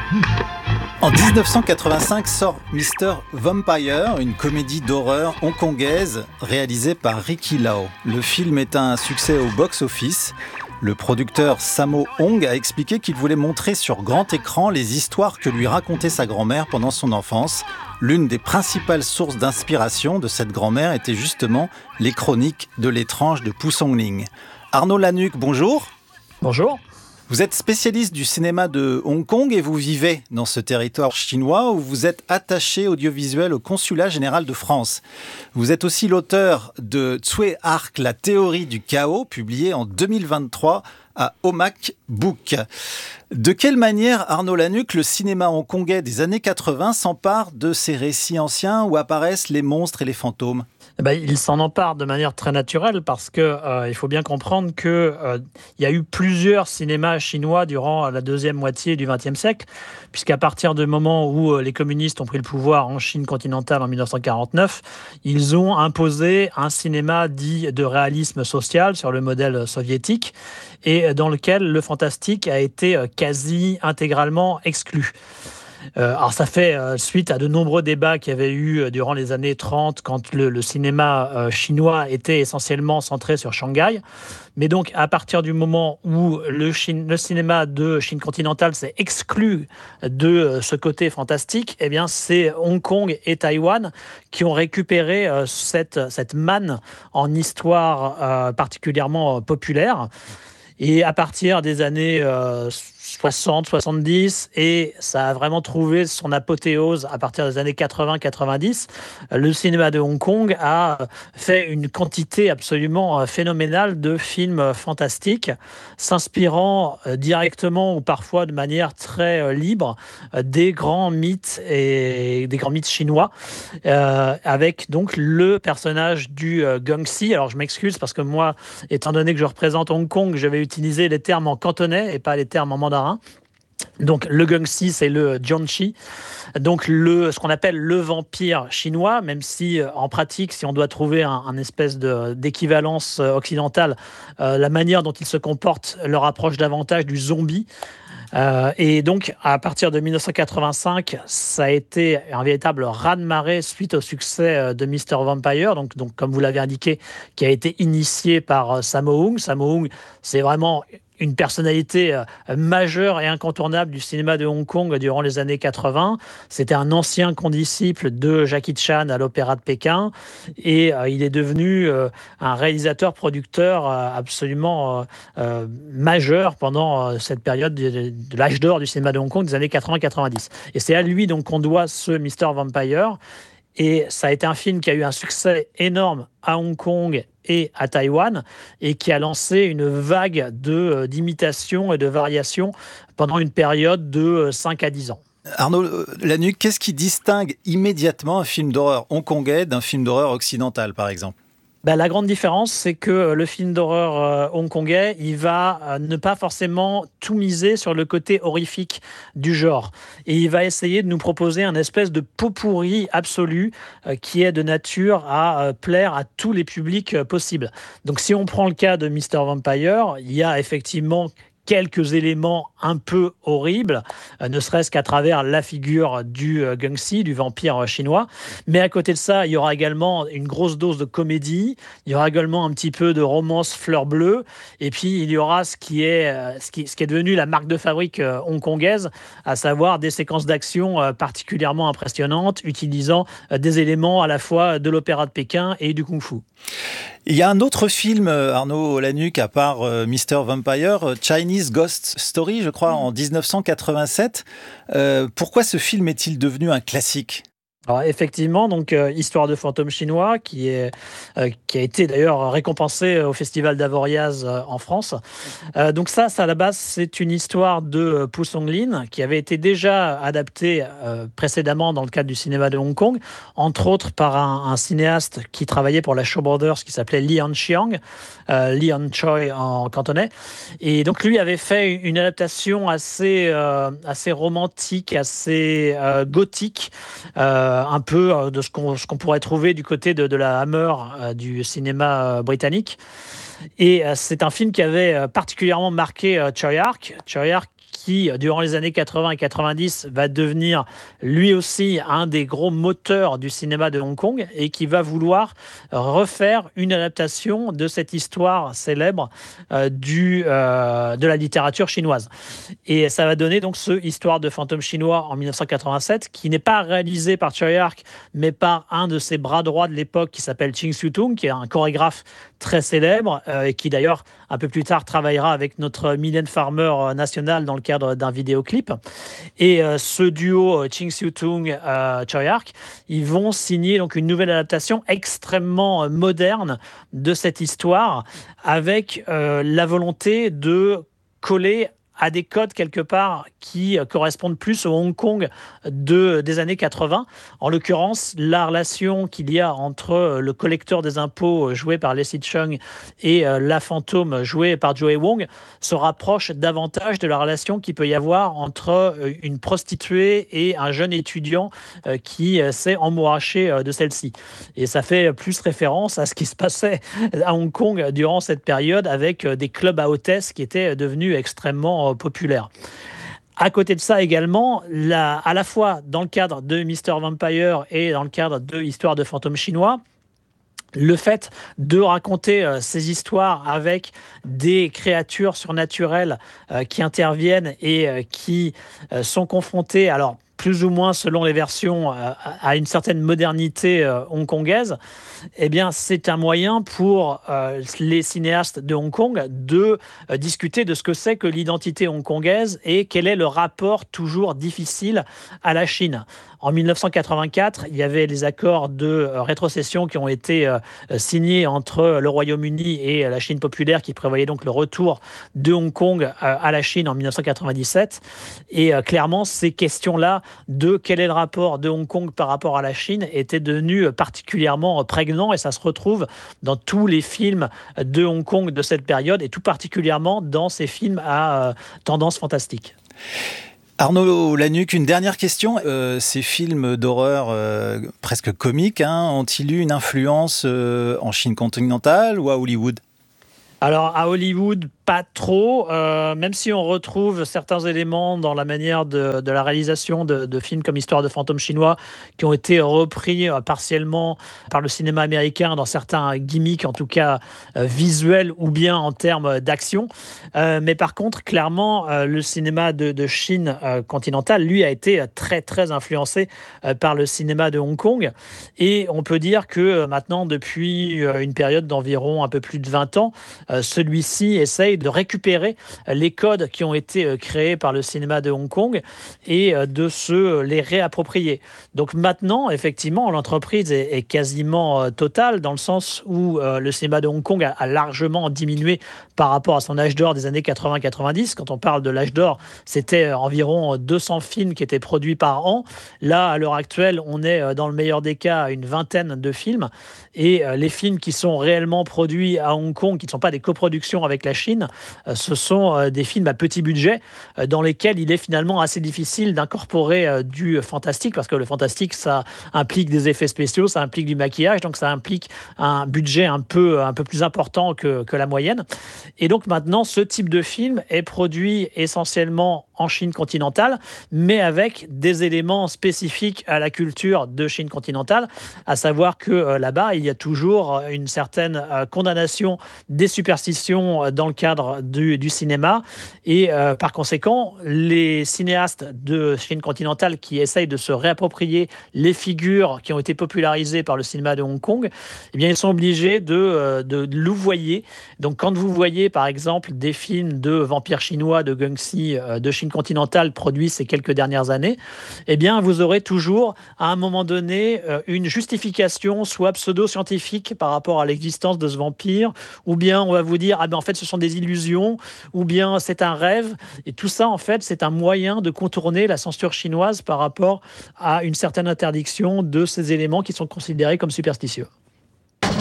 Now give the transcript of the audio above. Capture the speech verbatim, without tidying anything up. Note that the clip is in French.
En dix-neuf cent quatre-vingt-cinq sort mister Vampire, une comédie d'horreur hongkongaise réalisée par Ricky Lau. Le film est un succès au box-office. Le producteur Sammo Hung a expliqué qu'il voulait montrer sur grand écran les histoires que lui racontait sa grand-mère pendant son enfance. L'une des principales sources d'inspiration de cette grand-mère était justement les chroniques de l'étrange de Pu Songling. Arnaud Lanuc, bonjour. Bonjour. Vous êtes spécialiste du cinéma de Hong Kong et vous vivez dans ce territoire chinois où vous êtes attaché audiovisuel au Consulat général de France. Vous êtes aussi l'auteur de Tsui Hark, la théorie du chaos, publié en deux mille vingt-trois à Omak Book. De quelle manière, Arnaud Lanuc, le cinéma hongkongais des années quatre-vingts s'empare de ces récits anciens où apparaissent les monstres et les fantômes ? Eh ben, il s'en empare de manière très naturelle parce que euh, il faut bien comprendre qu'il euh, y a eu plusieurs cinémas chinois durant la deuxième moitié du vingtième siècle, puisqu'à partir du moment où euh, les communistes ont pris le pouvoir en Chine continentale en dix-neuf cent quarante-neuf, ils ont imposé un cinéma dit de réalisme social sur le modèle soviétique et dans lequel le fantastique a été quasi intégralement exclu. Euh, alors ça fait euh, suite à de nombreux débats qu'il y avait eu euh, durant les années trente quand le, le cinéma euh, chinois était essentiellement centré sur Shanghai. Mais donc à partir du moment où le, Chine, le cinéma de Chine continentale s'est exclu de euh, ce côté fantastique, eh bien c'est Hong Kong et Taïwan qui ont récupéré euh, cette, cette manne en histoire euh, particulièrement euh, populaire. Et à partir des années euh, soixante soixante-dix, et ça a vraiment trouvé son apothéose à partir des années quatre-vingts quatre-vingt-dix, le cinéma de Hong Kong a fait une quantité absolument phénoménale de films fantastiques, s'inspirant directement ou parfois de manière très libre des grands mythes et des grands mythes chinois, euh, avec donc le personnage du euh, Guangxi. Alors je m'excuse parce que moi, étant donné que je représente Hong Kong, je vais utiliser les termes en cantonais et pas les termes en mandarin. Donc le Guangxi, c'est le Jiangxi, donc le, ce qu'on appelle le vampire chinois, même si en pratique, si on doit trouver un, un espèce de, d'équivalence occidentale, euh, la manière dont il se comporte leur rapproche davantage du zombie. Euh, et donc, à partir de dix-neuf cent quatre-vingt-cinq, ça a été un véritable raz-de-marée suite au succès de mister Vampire, donc, donc comme vous l'avez indiqué, qui a été initié par Sammo Hung. Sammo Hung, c'est vraiment une personnalité euh, majeure et incontournable du cinéma de Hong Kong durant les années quatre-vingts. C'était un ancien condisciple de Jackie Chan à l'Opéra de Pékin et euh, il est devenu euh, un réalisateur-producteur euh, absolument euh, euh, majeur pendant euh, cette période de, de, de l'âge d'or du cinéma de Hong Kong des années quatre-vingts quatre-vingt-dix. Et c'est à lui donc qu'on doit ce mister Vampire. Et ça a été un film qui a eu un succès énorme à Hong Kong et à Taïwan et qui a lancé une vague de, d'imitations et de variations pendant une période de cinq à dix ans. Arnaud Lanuc, qu'est-ce qui distingue immédiatement un film d'horreur hongkongais d'un film d'horreur occidental, par exemple ? Ben, la grande différence, c'est que le film d'horreur euh, hongkongais, il va euh, ne pas forcément tout miser sur le côté horrifique du genre. Et il va essayer de nous proposer un espèce de pot-pourri absolu euh, qui est de nature à euh, plaire à tous les publics euh, possibles. Donc si on prend le cas de mister Vampire, il y a effectivement quelques éléments un peu horribles, euh, ne serait-ce qu'à travers la figure du euh, Guangxi, du vampire chinois. Mais à côté de ça, il y aura également une grosse dose de comédie, il y aura également un petit peu de romance fleur bleue, et puis il y aura ce qui est, euh, ce qui, ce qui est devenu la marque de fabrique euh, hongkongaise, à savoir des séquences d'action euh, particulièrement impressionnantes, utilisant euh, des éléments à la fois de l'opéra de Pékin et du kung-fu. Il y a un autre film, Arnaud Lanuc, à part euh, mister Vampire, Chinese Ghost Story, je crois, en dix-neuf cent quatre-vingt-sept. Euh, pourquoi ce film est-il devenu un classique ? Alors effectivement, donc euh, Histoire de fantôme chinois, qui est euh, qui a été d'ailleurs récompensé au Festival d'Avoriaz euh, en France. Euh, donc ça, ça à la base, c'est une histoire de euh, Pu Songling qui avait été déjà adaptée euh, précédemment dans le cadre du cinéma de Hong Kong, entre autres par un, un cinéaste qui travaillait pour la Shaw Brothers, qui s'appelait Lee Han-chiang, euh, Lee Han-choi en cantonais. Et donc lui avait fait une adaptation assez euh, assez romantique, assez euh, gothique. Euh, un peu de ce qu'on, ce qu'on pourrait trouver du côté de, de la Hammer euh, du cinéma euh, britannique. Et euh, c'est un film qui avait euh, particulièrement marqué euh, Tsui Hark. Tsui Hark qui, durant les années quatre-vingts et quatre-vingt-dix, va devenir lui aussi un des gros moteurs du cinéma de Hong Kong et qui va vouloir refaire une adaptation de cette histoire célèbre euh, du, euh, de la littérature chinoise. Et ça va donner donc ce Histoire de fantôme chinois en dix-neuf cent quatre-vingt-sept, qui n'est pas réalisé par Tsui Hark, mais par un de ses bras droits de l'époque qui s'appelle Ching Siu-tung, qui est un chorégraphe très célèbre euh, et qui d'ailleurs un peu plus tard travaillera avec notre Mylène Farmer euh, nationale dans le cadre d'un vidéoclip. Et euh, ce duo euh, Ching Siu-tung euh, Tsui Hark, ils vont signer donc une nouvelle adaptation extrêmement euh, moderne de cette histoire, avec euh, la volonté de coller à des codes quelque part qui correspondent plus au Hong Kong de, des années quatre-vingts. En l'occurrence, la relation qu'il y a entre le collecteur des impôts joué par Leslie Cheung et la fantôme jouée par Joey Wong se rapproche davantage de la relation qu'il peut y avoir entre une prostituée et un jeune étudiant qui s'est emmouraché de celle-ci. Et ça fait plus référence à ce qui se passait à Hong Kong durant cette période avec des clubs à hôtesses qui étaient devenus extrêmement populaire. À côté de ça également, la, à la fois dans le cadre de Mister Vampire et dans le cadre de Histoire de fantôme chinois, le fait de raconter euh, ces histoires avec des créatures surnaturelles euh, qui interviennent et euh, qui euh, sont confrontées, alors plus ou moins selon les versions, euh, à une certaine modernité euh, hongkongaise, eh bien, c'est un moyen pour euh, les cinéastes de Hong Kong de euh, discuter de ce que c'est que l'identité hongkongaise et quel est le rapport toujours difficile à la Chine. En dix-neuf cent quatre-vingt-quatre, il y avait les accords de euh, rétrocession qui ont été euh, signés entre le Royaume-Uni et la Chine populaire, qui prévoyaient donc le retour de Hong Kong euh, à la Chine en dix-neuf cent quatre-vingt-dix-sept. Et euh, clairement, ces questions-là de quel est le rapport de Hong Kong par rapport à la Chine étaient devenues particulièrement prégnants, et ça se retrouve dans tous les films de Hong Kong de cette période, et tout particulièrement dans ces films à euh, tendance fantastique. Arnaud Lanuc, une dernière question. Euh, ces films d'horreur euh, presque comiques hein, ont-ils eu une influence euh, en Chine continentale ou à Hollywood ? Alors, à Hollywood, pas trop, euh, même si on retrouve certains éléments dans la manière de, de la réalisation de, de films comme Histoire de fantôme chinois qui ont été repris euh, partiellement par le cinéma américain dans certains gimmicks, en tout cas euh, visuels ou bien en termes d'action. Euh, mais par contre, clairement, euh, le cinéma de, de Chine euh, continentale, lui, a été très, très influencé euh, par le cinéma de Hong Kong. Et on peut dire que euh, maintenant, depuis euh, une période d'environ un peu plus de vingt ans, euh, celui-ci essaye de récupérer les codes qui ont été créés par le cinéma de Hong Kong et de se les réapproprier. Donc maintenant, effectivement, l'entreprise est, est quasiment totale dans le sens où euh, le cinéma de Hong Kong a, a largement diminué par rapport à son âge d'or des années quatre-vingts quatre-vingt-dix. Quand on parle de l'âge d'or, c'était environ deux cents films qui étaient produits par an. Là, à l'heure actuelle, on est dans le meilleur des cas à une vingtaine de films. Et euh, les films qui sont réellement produits à Hong Kong, qui ne sont pas des coproductions avec la Chine, euh, ce sont euh, des films à petit budget euh, dans lesquels il est finalement assez difficile d'incorporer euh, du fantastique, parce que le fantastique, ça implique des effets spéciaux, ça implique du maquillage, donc ça implique un budget un peu, un peu plus important que, que la moyenne. Et donc maintenant, ce type de film est produit essentiellement en Chine continentale, mais avec des éléments spécifiques à la culture de Chine continentale, à savoir que euh, là-bas, il y a toujours une certaine euh, condamnation des superstitions dans le cadre du, du cinéma. Et euh, par conséquent, les cinéastes de Chine continentale qui essayent de se réapproprier les figures qui ont été popularisées par le cinéma de Hong Kong, eh bien, ils sont obligés de, euh, de, de louvoyer. Donc, quand vous voyez, par exemple, des films de vampires chinois, de Guangxi, euh, de Chine continentale produits ces quelques dernières années, eh bien, vous aurez toujours, à un moment donné, euh, une justification, soit pseudo-scientifique par rapport à l'existence de ce vampire, ou bien on va vous dire, ah ben en fait, ce sont des illusions, ou bien c'est un rêve. Et tout ça, en fait, c'est un moyen de contourner la censure chinoise par rapport à une certaine interdiction de ces éléments qui sont considérés comme superstitieux.